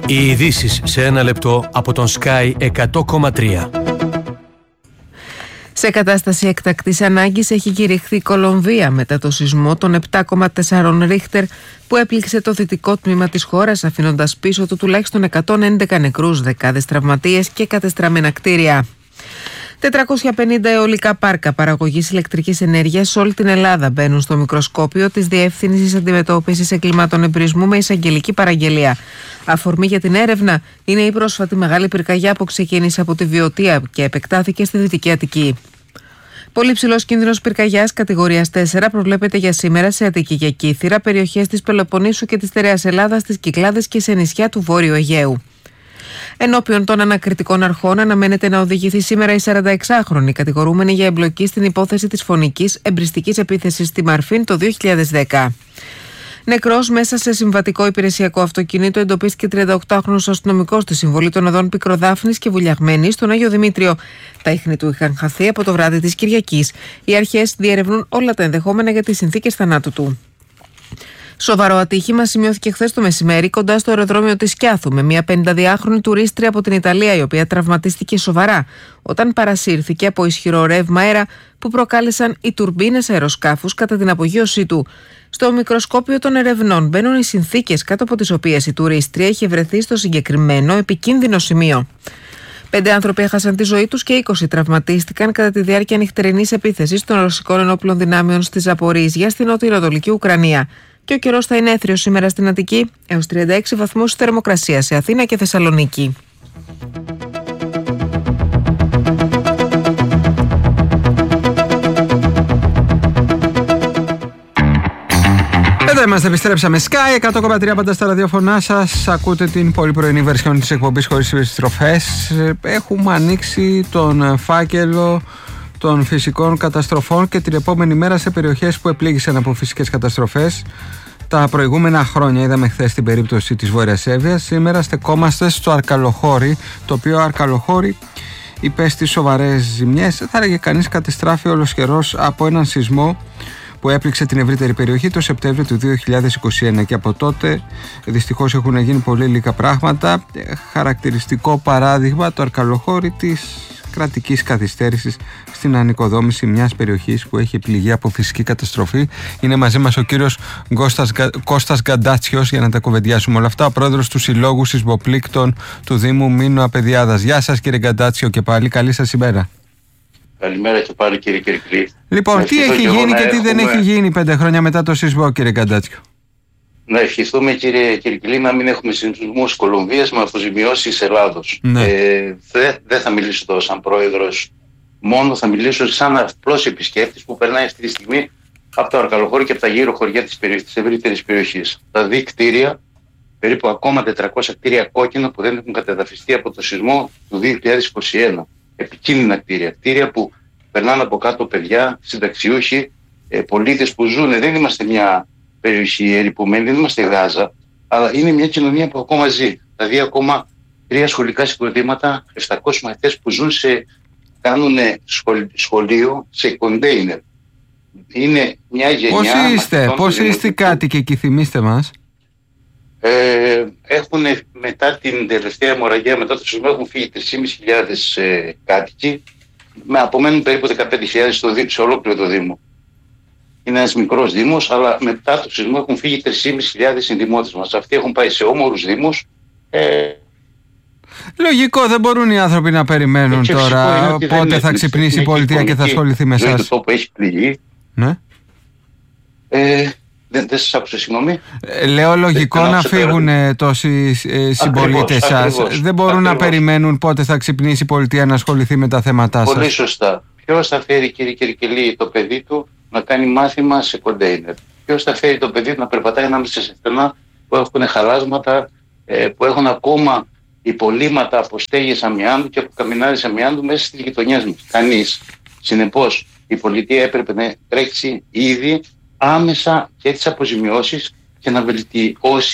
Οι ειδήσεις σε ένα λεπτό από τον Sky 100,3. Σε κατάσταση έκτακτης ανάγκης έχει κηρυχθεί η Κολομβία μετά το σεισμό των 7,4 Ρίχτερ που έπληξε το δυτικό τμήμα της χώρας, αφήνοντας πίσω του τουλάχιστον 111 νεκρούς, δεκάδες τραυματίες και κατεστραμμένα κτίρια. 450 αιωλικά πάρκα παραγωγής ηλεκτρικής ενέργειας σε όλη την Ελλάδα μπαίνουν στο μικροσκόπιο της Διεύθυνσης Αντιμετώπισης Εγκλημάτων Εμπρισμού με εισαγγελική παραγγελία. Αφορμή για την έρευνα είναι η πρόσφατη μεγάλη πυρκαγιά που ξεκίνησε από τη Βιωτία και επεκτάθηκε στη Δυτική Αττική. Πολύ ψηλός κίνδυνος πυρκαγιάς κατηγορίας 4 προβλέπεται για σήμερα σε Αττική και Κύθυρα, περιοχές της Πελοποννήσου και της Στερεάς Ελλάδας, στις Κυκλάδες και σε νησιά του Βόρειου Αιγαίου. Ενώπιον των ανακριτικών αρχών αναμένεται να οδηγηθεί σήμερα η 46χρονη κατηγορούμενη για εμπλοκή στην υπόθεση της φωνικής εμπριστικής επίθεσης στη Μαρφίν το 2010. Νεκρός μέσα σε συμβατικό υπηρεσιακό αυτοκίνητο εντοπίστηκε 38χρονος αστυνομικός στη συμβολή των οδών Πικροδάφνης και Βουλιαγμένης στον Άγιο Δημήτριο. Τα ίχνη του είχαν χαθεί από το βράδυ της Κυριακής. Οι αρχές διερευνούν όλα τα ενδεχόμενα για τις συνθήκες θανάτου του. Σοβαρό ατύχημα σημειώθηκε χθες το μεσημέρι κοντά στο αεροδρόμιο της Κιάθου με μια 52χρονη τουρίστρια από την Ιταλία, η οποία τραυματίστηκε σοβαρά όταν παρασύρθηκε από ισχυρό ρεύμα αέρα που προκάλεσαν οι τουρμπίνες αεροσκάφους κατά την απογείωσή του. Στο μικροσκόπιο των ερευνών μπαίνουν οι συνθήκες κάτω από τις οποίες η τουρίστρια είχε βρεθεί στο συγκεκριμένο επικίνδυνο σημείο. 5 άνθρωποι έχασαν τη ζωή τους και 20 τραυματίστηκαν κατά τη διάρκεια νυχτερινής επίθεσης των ρωσικών ενόπλων δυνάμεων στη Ζαπορίζια, στην νοτιοανατολική Ουκρανία. Και ο καιρός θα είναι έθριος σήμερα στην Αττική, έως 36 βαθμούς θερμοκρασία σε Αθήνα και Θεσσαλονίκη. Εδώ είμαστε, επιστρέψαμε. Sky 100,3 πάντα στα ραδιοφωνά σας. Ακούτε την πολύ πρωινή βερσιόν της εκπομπής χωρίς επιστροφές. Έχουμε ανοίξει τον φάκελο των φυσικών καταστροφών και την επόμενη μέρα σε περιοχές που επλήγησαν από φυσικές καταστροφές. Τα προηγούμενα χρόνια, είδαμε χθες την περίπτωση της Βόρειας Εύβοιας, σήμερα στεκόμαστε στο Αρκαλοχώρι, το οποίο Αρκαλοχώρι υπέστη σοβαρές ζημιές. Θα έλεγε κανείς κατεστράφη ολοσχερός από έναν σεισμό που έπληξε την ευρύτερη περιοχή το Σεπτέμβριο του 2021 και από τότε δυστυχώς έχουν γίνει πολύ λίγα πράγματα. Χαρακτηριστικό παράδειγμα το Αρκαλοχώρι της κρατικής καθυστέρησης στην ανοικοδόμηση μιας περιοχής που έχει πληγεί από φυσική καταστροφή. Είναι μαζί μας ο κύριος Κώστας Γκαντάτσιος για να τα κουβεντιάσουμε όλα αυτά, ο πρόεδρος του Συλλόγου Σεισμοπλήκτων του Δήμου Μήνου Απεδιάδας. Γεια σας κύριε Γκαντάτσιο και πάλι, καλή σας ημέρα. Καλημέρα και πάλι κύριε Κυρκλή. Λοιπόν, τι έχει γίνει και τι δεν έχει γίνει 5 χρόνια μετά το σεισμό, κύριε Γκαντάτσιο? Να ευχηθούμε κύριε Κυρκλή να μην έχουμε σεισμούς Κολομβίας με αποζημιώσεις Ελλάδος. Ναι. Δεν θα μιλήσω τώρα σαν πρόεδρος μόνο, θα μιλήσω σαν απλός επισκέπτης που περνάει αυτή τη στιγμή από το Αρκαλοχώρι και από τα γύρω χωριά της ευρύτερης περιοχής. Θα δει κτίρια, περίπου ακόμα 400 κτίρια κόκκινα που δεν έχουν κατεδαφιστεί από το σεισμό του 2021. Επικίνδυνα κτίρια που περνάνε από κάτω παιδιά, συνταξιούχοι, πολίτες που ζουν. Δεν είμαστε μια περιοχή ερειπωμένη, δεν είμαστε Γάζα, αλλά είναι μια κοινωνία που ακόμα ζει. Δηλαδή ακόμα 3 σχολικά συγκροτήματα, 700 μαθητές που ζουν κάνουν σχολείο σε κοντέινερ. Είναι μια γενιά... Πώς είστε κάτοικοι εκεί, θυμίστε μας? Έχουν μετά την τελευταία αιμορραγία, μετά το σεισμό, έχουν φύγει 3.500 κάτοικοι, απομένουν περίπου 15.000 σε ολόκληρο το Δήμο. Είναι ένας μικρός δήμος, αλλά μετά το σεισμό έχουν φύγει 3.500 συνδημότες μας. Αυτοί έχουν πάει σε όμορους δήμους. Λογικό, δεν μπορούν οι άνθρωποι να περιμένουν τώρα πότε θα ξυπνήσει η πολιτεία και θα ασχοληθεί με εσάς. Το τόπο έχει πληγεί. Ναι. Δεν σας άκουσα, συγγνώμη. Λέω λογικό να φύγουν τόσοι συμπολίτες σας. Δεν μπορούν να περιμένουν πότε θα ξυπνήσει η πολιτεία να ασχοληθεί με τα θέματά σας. Πολύ σωστά. Ποιος θα φέρει κύριε Κυρκελή το παιδί του να κάνει μάθημα σε κοντέινερ? Ποιος θα φέρει το παιδί του να περπατάει ανάμεσα σε στενά που έχουν χαλάσματα, που έχουν ακόμα υπολείμματα από στέγες αμοιάντου και από καμινάδες αμοιάντου μέσα στις γειτονιές μας? Κανείς. Συνεπώς η πολιτεία έπρεπε να τρέξει ήδη άμεσα και τις αποζημιώσεις και να βελτιώσει